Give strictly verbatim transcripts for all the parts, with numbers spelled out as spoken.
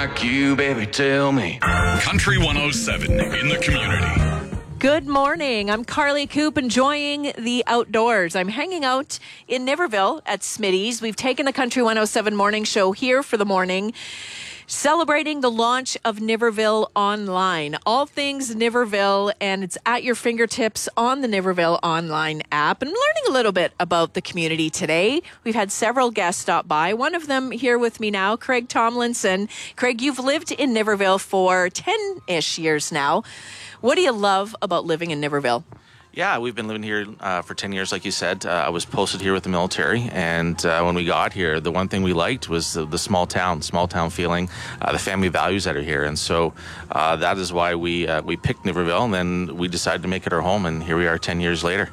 Like you, baby, tell me. Country one oh seven in the community. Good morning. I'm Carly Coop, enjoying the outdoors. I'm hanging out in Niverville at Smitty's. We've taken the Country one oh seven morning show here for the morning, celebrating the launch of Niverville Online. All things Niverville, and it's at your fingertips on the Niverville Online app. And I'm learning a little bit about the community today. We've had several guests stop by. One of them here with me now, Craig Tomlinson. Craig, you've lived in Niverville for ten-ish years now. What do you love about living in Niverville? Yeah, we've been living here uh, for ten years, like you said. Uh, I was posted here with the military, and uh, when we got here, the one thing we liked was the, the small town, small town feeling, uh, the family values that are here, and so uh, that is why we uh, we picked Niverville, and then we decided to make it our home, and here we are ten years later.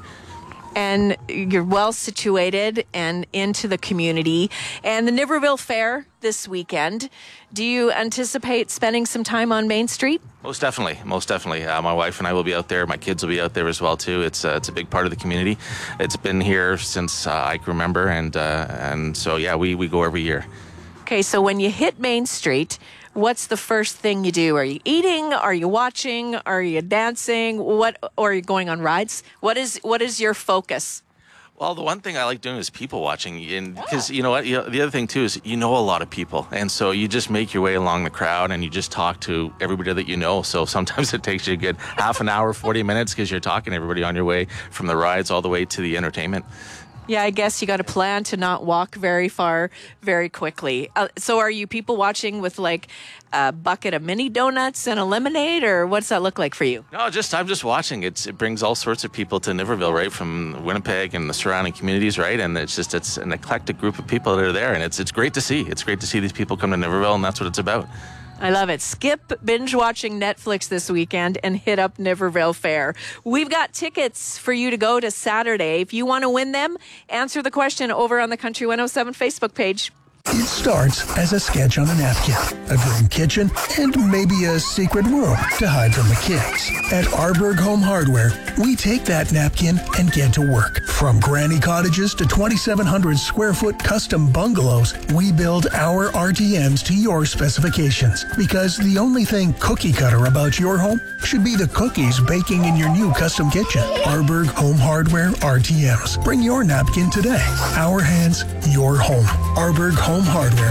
And you're well situated and into the community. And the Niverville Fair this weekend. Do you anticipate spending some time on Main Street? Most definitely, most definitely. Uh, my wife and I will be out there. My kids will be out there as well too. It's uh, it's a big part of the community. It's been here since uh, I can remember, and uh, and so yeah, we we go every year. Okay, so when you hit Main Street, what's the first thing you do? Are you eating? Are you watching? Are you dancing? What? Or are you going on rides? What is what is your focus? Well, the one thing I like doing is people watching, and because you know what, you know, the other thing too is you know a lot of people, and so you just make your way along the crowd, and you just talk to everybody that you know. So sometimes it takes you a good half an hour, forty minutes, because you're talking to everybody on your way from the rides all the way to the entertainment. Yeah, I guess you got to plan to not walk very far very quickly. Uh, so are you people watching with like a bucket of mini donuts and a lemonade, or what's that look like for you? No, just I'm just watching. It's it brings all sorts of people to Niverville, right, from Winnipeg and the surrounding communities, right? And it's just it's an eclectic group of people that are there, and it's it's great to see. It's great to see these people come to Niverville, and that's what it's about. I love it. Skip binge watching Netflix this weekend and hit up Niverville Fair. We've got tickets for you to go to Saturday. If you want to win them, answer the question over on the Country one oh seven Facebook page. It starts as a sketch on a napkin, a dream kitchen, and maybe a secret room to hide from the kids. At Arberg Home Hardware, we take that napkin and get to work. From granny cottages to twenty-seven hundred square foot custom bungalows, we build our R T Ms to your specifications. Because the only thing cookie cutter about your home should be the cookies baking in your new custom kitchen. Arberg Home Hardware R T Ms. Bring your napkin today. Our hands, your home. Arberg Home Hardware.